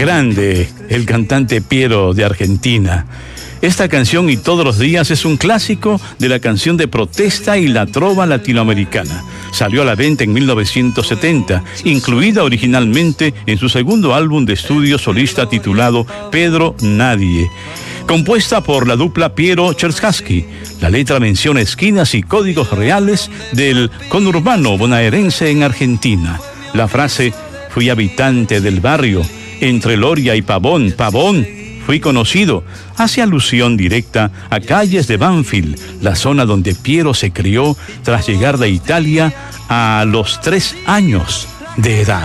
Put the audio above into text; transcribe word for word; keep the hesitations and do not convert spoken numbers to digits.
Grande, el cantante Piero de Argentina. Esta canción y Todos los días es un clásico de la canción de protesta y la trova latinoamericana. Salió a la venta en mil novecientos setenta, incluida originalmente en su segundo álbum de estudio solista titulado Pedro Nadie. Compuesta por la dupla Piero Cherkassky, la letra menciona esquinas y códigos reales del conurbano bonaerense en Argentina. La frase "fui habitante del barrio, entre Loria y Pavón, Pavón, fui conocido", hace alusión directa a calles de Banfield, la zona donde Piero se crió tras llegar de Italia a los tres años de edad.